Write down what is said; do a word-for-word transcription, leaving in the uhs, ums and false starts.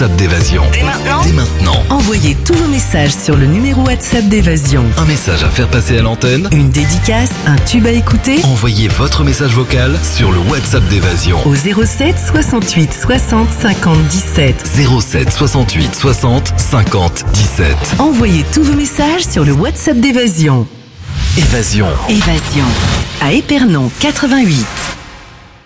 WhatsApp d'Évasion. Dès maintenant Dès maintenant. Envoyez tous vos messages sur le numéro WhatsApp d'Évasion. Un message à faire passer à l'antenne. Une dédicace, un tube à écouter. Envoyez votre message vocal sur le WhatsApp d'Évasion. Au zéro sept soixante-huit soixante cinquante dix-sept. zéro sept soixante-huit soixante cinquante dix-sept. Envoyez tous vos messages sur le WhatsApp d'Évasion. Évasion. Évasion. À Épernon quatre-vingt-huit.